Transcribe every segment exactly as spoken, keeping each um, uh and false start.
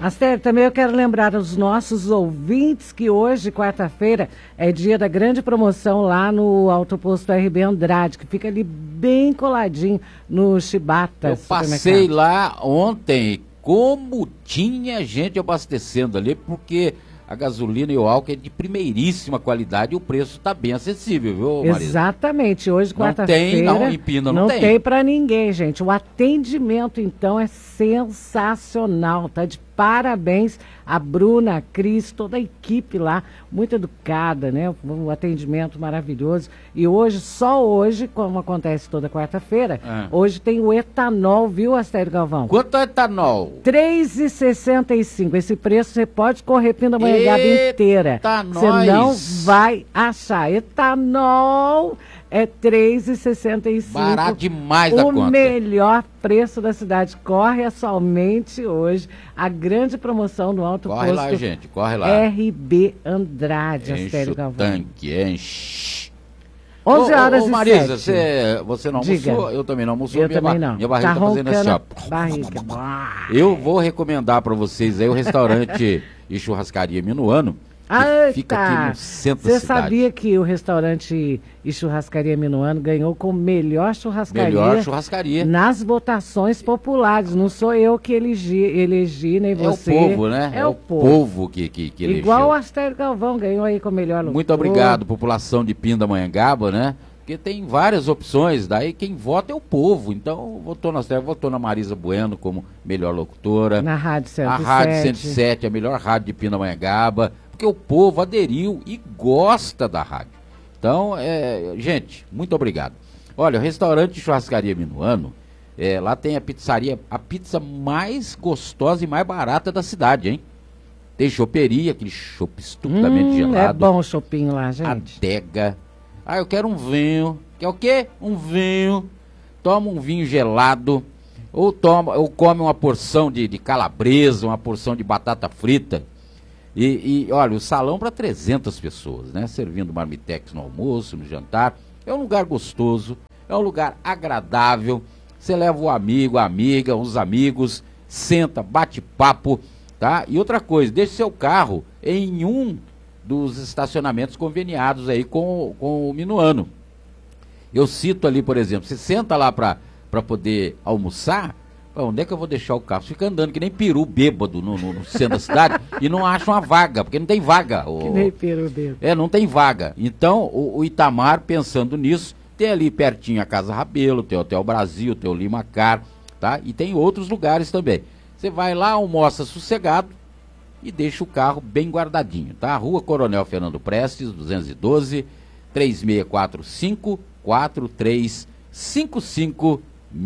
Astério, também eu quero lembrar aos nossos ouvintes que hoje, quarta-feira, é dia da grande promoção lá no Autoposto R B Andrade, que fica ali bem coladinho no Chibata. Eu passei lá ontem, como tinha gente abastecendo ali, porque a gasolina e o álcool é de primeiríssima qualidade e o preço está bem acessível, viu, Marisa? Exatamente. Hoje, quarta-feira, não tem, não, em Pina não, não tem. Não tem para ninguém, gente. O atendimento, então, é sensacional. Tá de parabéns a Bruna, a Cris, toda a equipe lá, muito educada, né? O atendimento maravilhoso. E hoje, só hoje, como acontece toda quarta-feira, é. hoje tem o etanol, viu, Astério Galvão? Quanto é etanol? três reais e sessenta e cinco. Esse preço você pode correr Pindamonhangaba inteira. Você não vai achar. Etanol é três reais e sessenta e cinco. Barato demais da conta. O melhor preço da cidade. Corre somente hoje a grande promoção do Alto Corre Posto. lá, gente, corre lá. R B Andrade, enche Astério o Galvão. tanque, enche. onze horas ô, ô, e Marisa, sete. Você, você não Diga. almoçou? Eu também não almoçou. Eu minha também ba não. Minha barriga tá tá fazendo assim, ó. Barriga. Eu vou recomendar para vocês aí o restaurante e churrascaria Minuano. Eita, fica aqui no centro Você da cidade. sabia que o restaurante e churrascaria Minuano ganhou como melhor churrascaria, melhor churrascaria nas votações populares? Não sou eu que elegi, elegi nem você. É o povo, né? É, é o o povo, povo que, que, que elegeu. Igual o Astério Galvão ganhou aí como melhor locutor. Muito obrigado, população de Pindamonhangaba, né? Porque tem várias opções, daí quem vota é o povo. Então, votou na Astério, votou na Marisa Bueno como melhor locutora. Na Rádio cento e sete. A Rádio cento e sete, a melhor rádio de Pindamonhangaba. Porque o povo aderiu e gosta da rádio. Então, é, gente, muito obrigado. Olha, o restaurante Churrascaria Minuano, é, lá tem a pizzaria, a pizza mais gostosa e mais barata da cidade, hein? Tem choperia, aquele chopp estupidamente hum, gelado. É bom o chopinho lá, gente. Adega. Ah, eu quero um vinho. Quer o quê? Um vinho. Toma um vinho gelado. Ou, toma, ou come uma porção de, de calabresa, uma porção de batata frita. E, e olha, o salão para trezentas pessoas, né? Servindo marmitex no almoço, no jantar. É um lugar gostoso, é um lugar agradável. Você leva o amigo, a amiga, os amigos, senta, bate papo, tá? E outra coisa, deixe seu carro em um dos estacionamentos conveniados aí com, com o Minuano. Eu cito ali, por exemplo, você senta lá para para poder almoçar. Onde é que eu vou deixar o carro? Você fica andando que nem peru bêbado no, no, no centro da cidade e não acha uma vaga, porque não tem vaga. O... Que nem peru bêbado. É, não tem vaga. Então, o, o Itamar, pensando nisso, tem ali pertinho a Casa Rabelo, tem o Hotel Brasil, tem o Limacar, tá? E tem outros lugares também. Você vai lá, almoça sossegado e deixa o carro bem guardadinho, tá? Rua Coronel Fernando Prestes, duzentos e doze, três seis quatro cinco, quatro três cinco cinco,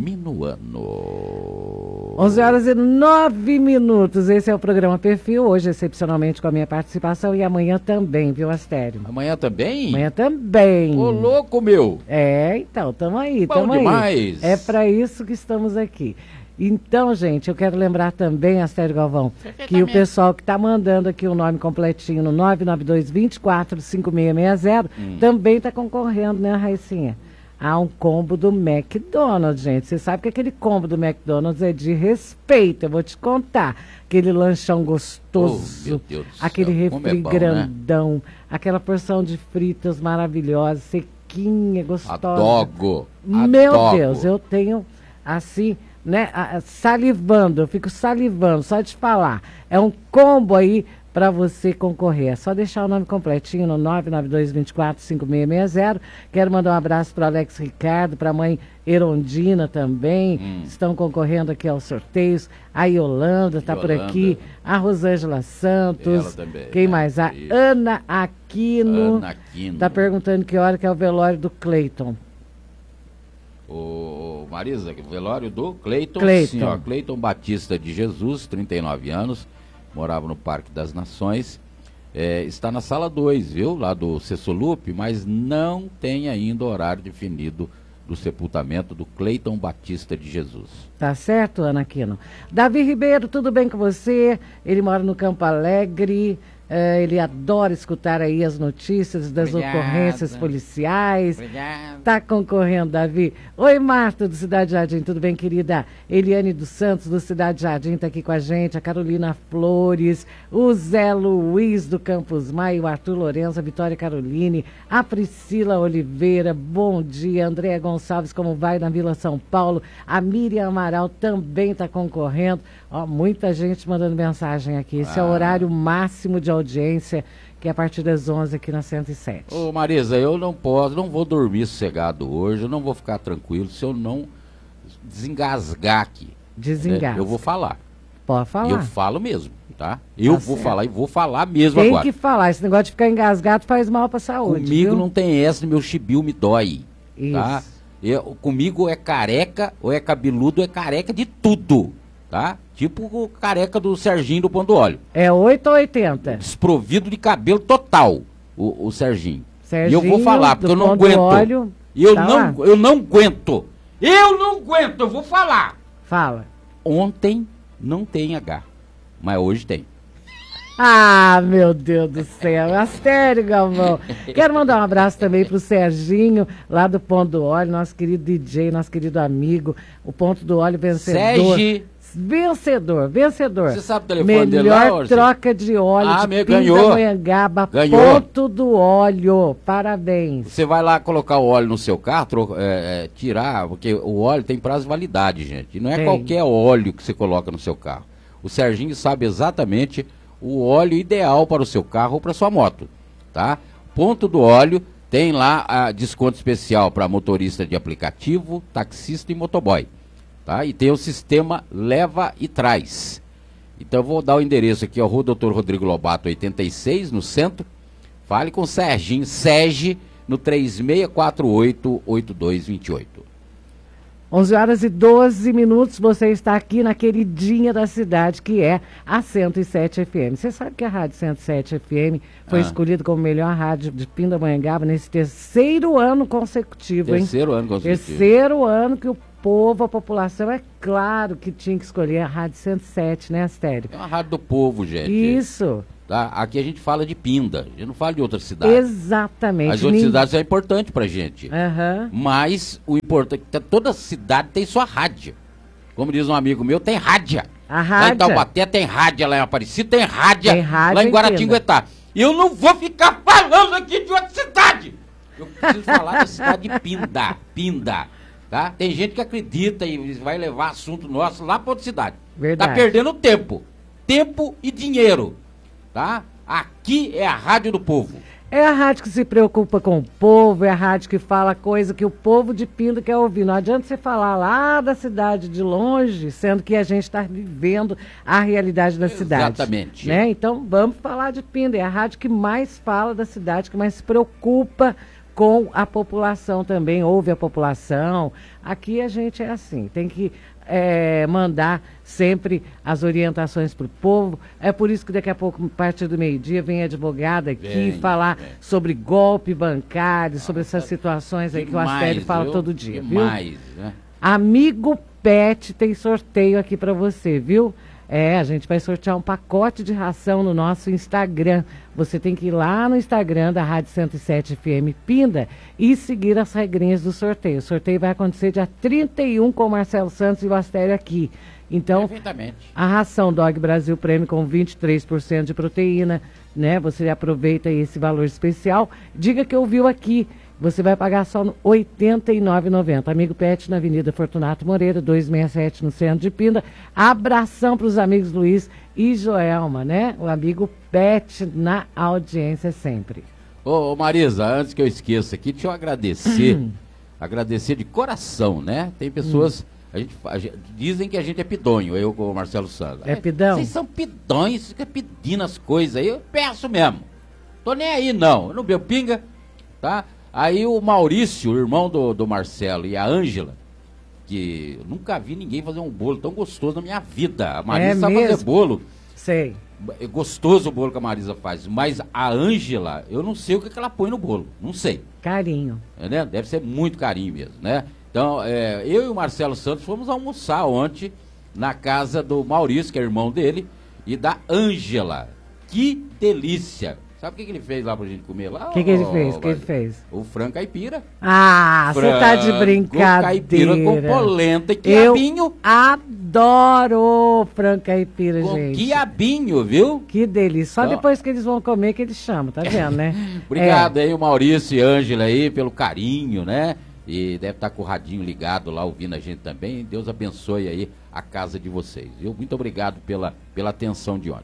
Minuano. onze horas e nove minutos. Esse é o programa Perfil. Hoje, excepcionalmente, com a minha participação. E amanhã também, viu, Astério? Amanhã também? Amanhã também. Ô, louco, meu! É, então, tamo aí, Bom tamo demais. aí. É para isso que estamos aqui. Então, gente, eu quero lembrar também, Astério Galvão, que o pessoal que está mandando aqui o nome completinho no nove nove dois, dois quatro, cinco seis seis zero hum. também está concorrendo, né, Raicinha? Há um combo do McDonald's, gente. Você sabe que aquele combo do McDonald's é de respeito, eu vou te contar. Aquele lanchão gostoso, oh, meu Deus do aquele céu. refri é bom, grandão, né? Aquela porção de fritas maravilhosa, sequinha, gostosa. Adogo, Meu adogo. Deus, eu tenho assim, né, salivando, eu fico salivando, só de falar. É um combo aí para você concorrer. É só deixar o nome completinho no nove nove dois, dois quatro, cinco seis seis zero. Quero mandar um abraço para o Alex Ricardo, para a mãe Erondina também. Hum. Estão concorrendo aqui aos sorteios. A Yolanda está por aqui. A Rosângela Santos. Também, Quem né? mais? A Isso. Ana Aquino. Ana Aquino. Está perguntando que hora que é o velório do Cleiton. O Marisa, o velório do Cleiton. Cleiton. Sim, ó, Cleiton Batista de Jesus, trinta e nove anos. Morava no Parque das Nações, é, está na sala dois, viu, lá do Cessolupe, mas não tem ainda horário definido do sepultamento do Cleiton Batista de Jesus. Tá certo, Ana Aquino? Davi Ribeiro, tudo bem com você? Ele mora no Campo Alegre, É, ele adora escutar aí as notícias das Obrigado. ocorrências policiais. Obrigado. Tá concorrendo, Davi. Oi, Marta, do Cidade Jardim, tudo bem, querida? Eliane dos Santos, do Cidade Jardim, tá aqui com a gente. A Carolina Flores, o Zé Luiz, do Campos Maio, o Arthur Lourenço, a Vitória Caroline, a Priscila Oliveira, bom dia. Andréa Gonçalves, como vai na Vila São Paulo? A Miriam Amaral também tá concorrendo. Ó, muita gente mandando mensagem aqui. Esse ah. é o horário máximo de audiência, que é a partir das onze aqui na cento e sete. Ô Marisa, eu não posso, não vou dormir sossegado hoje, eu não vou ficar tranquilo se eu não desengasgar aqui. Desengasga. É, eu vou falar. Pode falar. Eu falo mesmo, tá? Eu Tá vou certo. falar e vou falar mesmo Tem agora. que falar, esse negócio de ficar engasgado faz mal pra saúde. Comigo viu? não tem essa, meu chibio me dói. Isso. Tá? Eu, comigo é careca, ou é cabeludo, ou é careca de tudo. Tá? Tipo o careca do Serginho do Pão do Óleo. É oito ou oitenta? Desprovido de cabelo total, o, o Serginho. Serginho, e eu vou falar, porque do eu não Pão do aguento. Óleo, eu, tá não, lá? eu não aguento. Eu não aguento, eu vou falar. Fala. Ontem não tem H, mas hoje tem. Ah, meu Deus do céu. Astério, Galvão. Quero mandar um abraço também pro Serginho, lá do Ponto do Óleo, nosso querido D J, nosso querido amigo. O Ponto do Óleo vencedor. Sérgio. Vencedor, vencedor. Você sabe o telefone dele Melhor lá, troca de óleo Ah, de me- ganhou. Pindamonhangaba, Ganhou. Ponto do Óleo. Parabéns. Você vai lá colocar o óleo no seu carro, tro- é, é, tirar, porque o óleo tem prazo de validade, gente. E não é Tem. qualquer óleo que você coloca no seu carro. O Serginho sabe exatamente o óleo ideal para o seu carro ou para sua moto, tá? Ponto do Óleo tem lá a desconto especial para motorista de aplicativo, taxista e motoboy, tá? E tem o sistema leva e traz. Então eu vou dar o endereço aqui, ó, Rua doutor Rodrigo Lobato, oitenta e seis, no centro. Fale com o Serginho, Sege, no três seis quatro oito, oito dois dois oito. onze horas e doze minutos, você está aqui na queridinha da cidade, que é a cento e sete F M. Você sabe que a Rádio cento e sete F M foi Ah. escolhida como melhor rádio de Pindamonhangaba nesse terceiro ano consecutivo, hein? Terceiro ano consecutivo. Terceiro ano que o povo, a população, é claro que tinha que escolher a Rádio cento e sete, né, Astério? É uma rádio do povo, gente. Isso, Tá? Aqui a gente fala de Pinda, a gente não fala de outras cidades. exatamente. As outras Nin- cidades são importantes pra gente. Aham. Mas o importante é que toda cidade tem sua rádio. Como diz um amigo meu, tem rádio. A Lá em rádio. Taubaté tem rádio, lá em Aparecida tem rádio, Tem rádio lá em em Guaratinguetá. Eu não vou ficar falando aqui de outra cidade. Eu preciso falar da cidade de Pinda, Pinda, tá? Tem gente que acredita e vai levar assunto nosso lá pra outra cidade. Verdade. Tá perdendo tempo, tempo e dinheiro, tá? Aqui é a rádio do povo. É a rádio que se preocupa com o povo, é a rádio que fala coisa que o povo de Pinda quer ouvir. Não adianta você falar lá da cidade de longe, sendo que a gente está vivendo a realidade da cidade. Exatamente. Né? Então vamos falar de Pinda. É a rádio que mais fala da cidade, que mais se preocupa com a população também, ouve a população. Aqui a gente é assim, tem que é, mandar sempre as orientações para o povo. É por isso que daqui a pouco, a partir do meio-dia, vem a advogada aqui Vem, falar vem. sobre golpe bancário, sobre essas situações aí que o Astério fala viu? todo dia, viu? Demais, né? Amigo Pet tem sorteio aqui para você, viu? É, a gente vai sortear um pacote de ração no nosso Instagram. Você tem que ir lá no Instagram da Rádio cento e sete F M Pinda e seguir as regrinhas do sorteio. O sorteio vai acontecer dia trinta e um com o Marcelo Santos e o Astério aqui. Então, Perfeitamente. a ração Dog Brasil Prêmio com vinte e três por cento de proteína, né? Você aproveita esse valor especial. Diga que ouviu aqui. Você vai pagar só no oitenta e nove reais e noventa centavos. Amigo Pet na Avenida Fortunato Moreira, duzentos e sessenta e sete, no centro de Pinda. Abração para os amigos Luiz e Joelma, né? O amigo Pet na audiência sempre. Ô, ô, Marisa, antes que eu esqueça aqui, deixa eu agradecer. Agradecer de coração, né? Tem pessoas. A gente, a gente- dizem que a gente é pidonho, eu com o Marcelo Santos. É pidão? Vocês são pidões, vocês ficam pedindo as coisas aí. Eu peço mesmo. Tô nem aí, não. Eu não bebo pinga, tá? Aí o Maurício, o irmão do, do Marcelo, e a Ângela, que eu nunca vi ninguém fazer um bolo tão gostoso na minha vida. A Marisa É sabe mesmo? fazer bolo. Sei. É gostoso o bolo que a Marisa faz, mas a Ângela, eu não sei o que, que ela põe no bolo. Não sei. Carinho. Né? Deve ser muito carinho mesmo, né? Então, é, eu e o Marcelo Santos fomos almoçar ontem na casa do Maurício, que é irmão dele, e da Ângela, que delícia! Sabe o que, que ele fez lá pra gente comer lá? O que, que ele oh, fez? O oh, que ele fez? O frango caipira. Ah, você tá de brincadeira. Caipira com polenta e Eu quiabinho. adoro frango caipira, Com gente. quiabinho, viu? Que delícia. Só Então- depois que eles vão comer que eles chamam, tá vendo, né? Obrigado aí, o Maurício e Ângela aí, pelo carinho, né? E deve estar com o radinho ligado lá, ouvindo a gente também. Deus abençoe aí a casa de vocês, viu? Muito obrigado pela, pela atenção de ontem.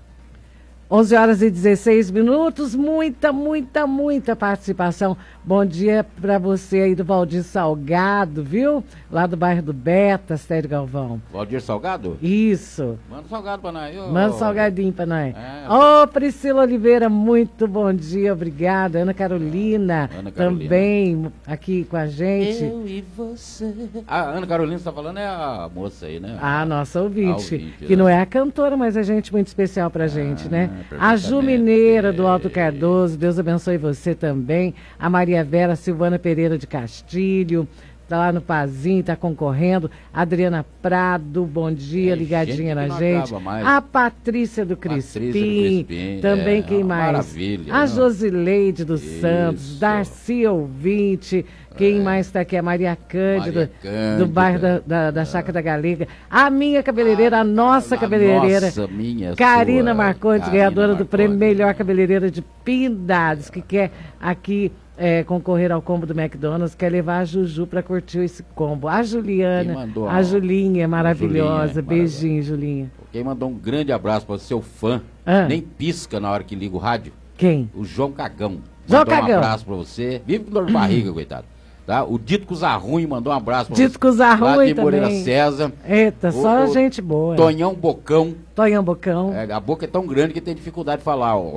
onze horas e dezesseis minutos, muita, muita, muita participação. Bom dia para você aí do Valdir Salgado, viu? Lá do bairro do Beta, Sérgio Galvão. Valdir Salgado? Isso. Manda salgado pra nós. Ô, Manda um salgadinho pra nós. É. Ô, Priscila Oliveira, muito bom dia, obrigada. Ana Carolina, Ana Carolina. também aqui com a gente. Eu e você. A Ana Carolina você tá falando é a moça aí, né? A nossa ouvinte, A ouvinte, que né? não é a cantora, mas é gente muito especial pra gente, né? A Ju perfeitamente. Mineira do Alto Cardoso, Deus abençoe você também. A Maria Vera Silvana Pereira de Castilho, tá lá no Pazinho, tá concorrendo. Adriana Prado, bom dia, É, ligadinha gente que na não gente. acaba mais. A Patrícia do Patrícia do Crispim, Crispim, também é, quem uma mais? maravilha, A não? Josileide dos Isso. Santos, Darcy Ouvinte, quem mais tá aqui? A Maria Cândida, Maria do bairro da, Cândida. da, da Chácara da Galega. A minha cabeleireira, a nossa A cabeleireira. Nossa, minha, Karina sua. Marcondes, Karina ganhadora do Marcondes. prêmio Melhor Cabeleireira de Pindades, que quer aqui é, concorrer ao combo do McDonald's, quer levar a Juju para curtir esse combo. A Juliana, Quem mandou a a- Julinha, maravilhosa. Julinha, Beijinho, Julinha. Quem mandou um grande abraço para o seu fã, Ah. nem pisca na hora que liga o rádio, Quem? o João Cagão. João mandou Cagão. um abraço para você. Vive com dor de barriga, coitado. Tá? O Dito Cusarruim mandou um abraço para você. Dito Cusarruim lá de Moreira também. César. Eita, O- só o gente boa. Tonhão Bocão. Tonhão Bocão. É, a boca é tão grande que tem dificuldade de falar. ó,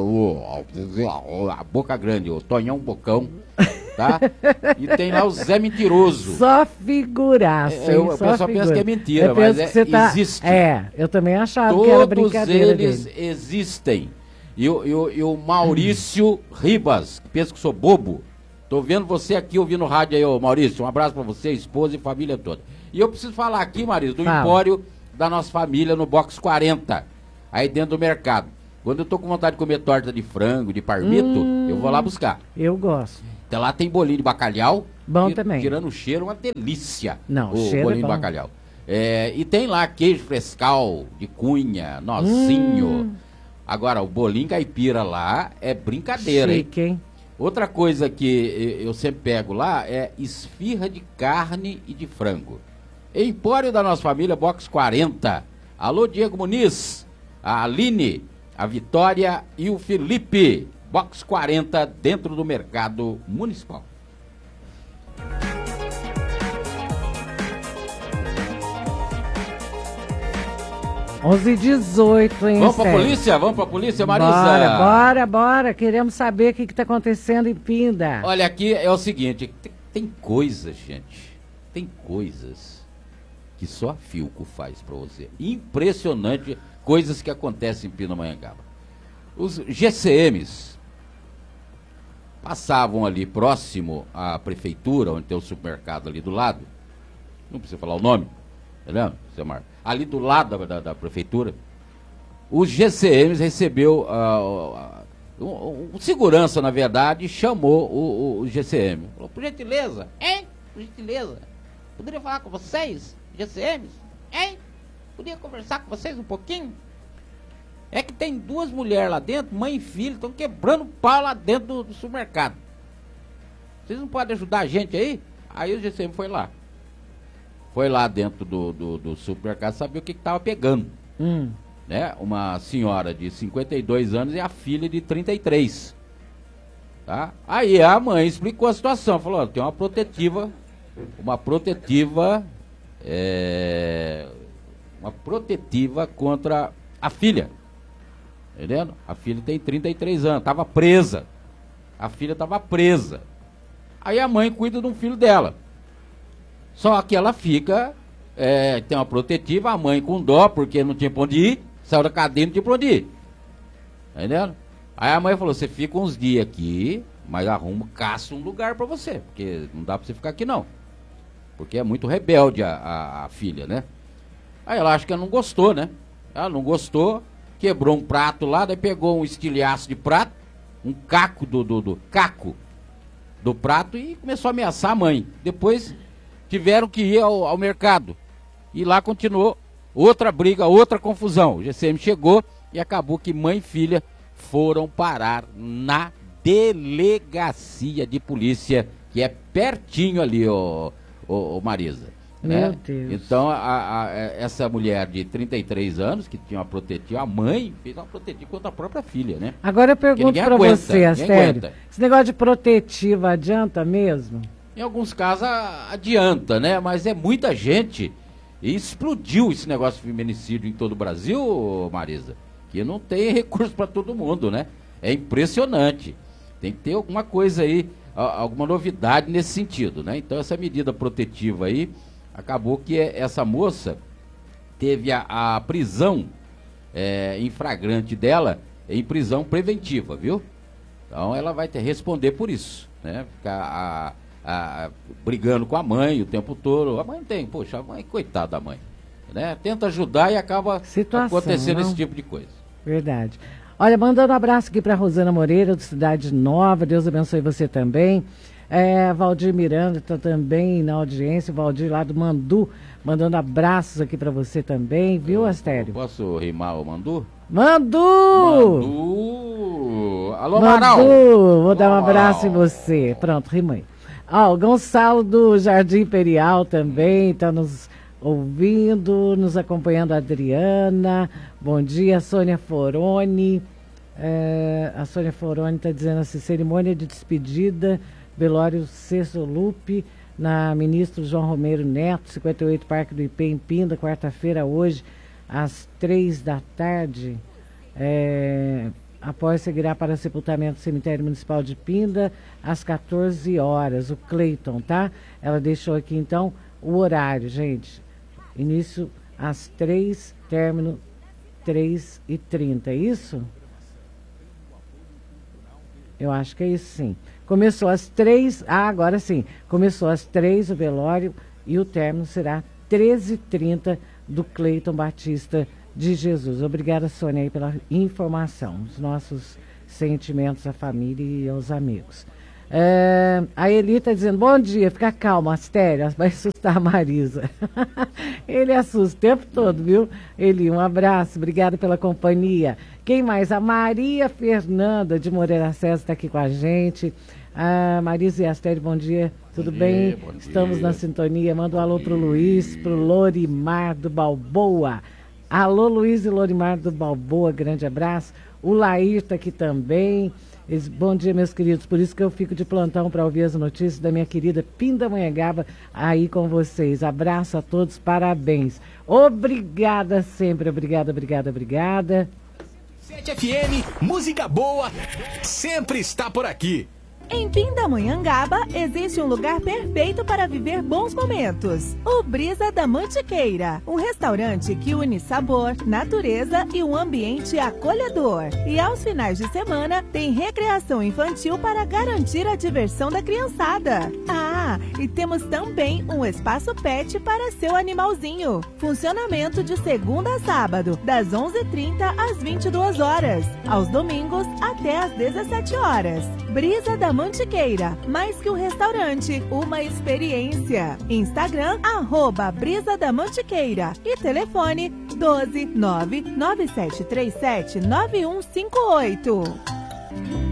ó, ó, A boca grande, o Tonhão Bocão. Tá? E tem lá o Zé Mentiroso. Só figuraça, É, eu- hein? o Só pessoal pensa figura. que é mentira, Eu mas penso é- que você tá- existe. É, eu também achava que era Todos brincadeira eles dele. existem. E o, e o- e o Maurício Ribas, que pensa que sou bobo. Tô vendo você aqui ouvindo rádio aí, ô Maurício. Um abraço pra você, esposa e família toda. E eu preciso falar aqui, Maurício, do Fala. empório da nossa família no Box quarenta, aí dentro do mercado. Quando eu tô com vontade de comer torta de frango, de parmito, Hum. eu vou lá buscar. Eu gosto. Então lá tem bolinho de bacalhau. Bom que- também. Tirando o cheiro, uma delícia. Não, o cheiro é bolinho bom. de bacalhau. É, e tem lá queijo frescal, de cunha, nozinho. Hum. Agora, o bolinho caipira lá é brincadeira, hein? Chique, hein? Outra coisa que eh, eu sempre pego lá é esfirra de carne e de frango. Empório da nossa família, Box quarenta. Alô, Diego Muniz, a Aline, a Vitória e o Felipe. Box quarenta, dentro do mercado municipal. onze e dezoito, hein, Vamos pra Sérgio? polícia? Vamos pra polícia, Marisa? Bora, bora, bora. Queremos saber o que está acontecendo em Pinda. Olha, aqui é o seguinte, tem, tem coisas, gente, tem coisas que só a Filco faz pra você. Impressionante coisas que acontecem em Pindamonhangaba. Os G C Ms passavam ali próximo à prefeitura, onde tem o supermercado ali do lado, não precisa falar o nome, entendeu, seu Marcos? Ali do lado da, da, da prefeitura, os G C Ms recebeu ah, o uh, uh, segurança, na verdade, chamou o, o, o G C M. Falou, por gentileza, hein? Por gentileza, poderia falar com vocês, G C Ms? Hein? Podia conversar com vocês um pouquinho? É que tem duas mulheres lá dentro, mãe e filho, estão quebrando pau lá dentro do, do supermercado. Vocês não podem ajudar a gente aí? Aí o G C M foi lá. Foi lá dentro do, do, do supermercado saber o que estava pegando. Hum. Né? Uma senhora de cinquenta e dois anos e a filha de trinta e três. Tá? Aí a mãe explicou a situação. Falou, ó, tem uma protetiva, uma protetiva, é, uma protetiva contra a filha. Entendendo? A filha tem trinta e três anos, estava presa. A filha estava presa. Aí a mãe cuida de um filho dela. Só que ela fica, é, tem uma protetiva, a mãe com dó, porque não tinha pra onde ir, saiu da cadeia e não tinha pra onde ir. Tá entendendo? Aí a mãe falou, você fica uns dias aqui, mas arruma, caça um lugar pra você, porque não dá pra você ficar aqui não. Porque é muito rebelde a, a, a filha, né? Aí ela acha que ela não gostou, né? Ela não gostou, quebrou um prato lá, daí pegou um estilhaço de prato, um caco do, do, do caco do prato e começou a ameaçar a mãe. Depois tiveram que ir ao, ao mercado. E lá continuou outra briga, outra confusão. O G C M chegou e acabou que mãe e filha foram parar na delegacia de polícia, que é pertinho ali, ô, ô, ô Marisa. Né? Meu Deus. Então, a, a, essa mulher de trinta e três anos, que tinha uma protetiva, a mãe fez uma protetiva contra a própria filha, né? Agora eu pergunto pra aguenta, você, Astério, esse negócio de protetiva adianta mesmo? Em alguns casos a- adianta, né? Mas é muita gente. E explodiu esse negócio de feminicídio em todo o Brasil, Marisa, que não tem recurso para todo mundo, né? É impressionante. Tem que ter alguma coisa aí, a- alguma novidade nesse sentido, né? Então essa medida protetiva aí, acabou que essa moça teve a, a prisão é, em flagrante dela em prisão preventiva, viu? Então ela vai ter que responder por isso, né? Ficar a, a, brigando com a mãe o tempo todo. A mãe tem, poxa, a mãe, coitada da mãe, né? Tenta ajudar e acaba Situação, acontecendo não? esse tipo de coisa. Verdade. Olha, mandando um abraço aqui para Rosana Moreira, do Cidade Nova, Deus abençoe você também. É, Valdir Miranda está também na audiência, o Valdir lá do Mandu, mandando abraços aqui para você também, viu, Astério? Posso rimar o Mandu? Mandu! Mandu! Alô, Amaral! Mandu, vou dar um Alô, abraço em Amaral. você. Pronto, rimei. Ó, o Gonçalo do Jardim Imperial também está nos ouvindo, nos acompanhando, a Adriana. Bom dia, Sônia Foroni. É, a Sônia Foroni está dizendo assim, cerimônia de despedida, velório Sexto Lupe, na Ministro João Romero Neto, cinquenta e oito, Parque do Ipê, em Pinda, quarta-feira, hoje, às três da tarde. É, após seguirá para sepultamento no cemitério municipal de Pinda, às quatorze horas. O Cleiton, tá? Ela deixou aqui, então, o horário, gente. Início às três, término três e trinta, é isso? Eu acho que é isso, sim. Começou às três, ah, agora sim. Começou às três o velório e o término será treze e trinta do Cleiton Batista de Jesus. Obrigada, Sônia, aí pela informação. Os nossos sentimentos à família e aos amigos. É, a Eli está dizendo, bom dia, fica calma, Astério, vai assustar a Marisa. Ele assusta o tempo todo, viu? Eli, um abraço, obrigada pela companhia. Quem mais? A Maria Fernanda de Moreira César está aqui com a gente. Ah, Marisa e Astério, bom dia, tudo Bom bem? dia, bom Estamos dia. na sintonia. Manda um alô pro Luiz, pro Lorimar do Balboa. Alô, Luiz e Lorimar do Balboa, grande abraço. O Lair está aqui também. Eles, bom dia, meus queridos. Por isso que eu fico de plantão para ouvir as notícias da minha querida Pindamonhangaba aí com vocês. Abraço a todos, parabéns. Obrigada sempre, obrigada, obrigada, obrigada. sete F M, música boa, sempre está por aqui. Em Pindamonhangaba, existe um lugar perfeito para viver bons momentos. O Brisa da Mantiqueira, um restaurante que une sabor, natureza e um ambiente acolhedor. E aos finais de semana, tem recreação infantil para garantir a diversão da criançada. Ah, e temos também um espaço pet para seu animalzinho. Funcionamento de segunda a sábado, das onze e trinta às vinte e duas horas. Aos domingos, até às dezessete horas. Brisa da Mantiqueira, mais que um restaurante, uma experiência. Instagram, arroba Brisa da Mantiqueira. E telefone doze nove nove sete três sete nove um cinco oito.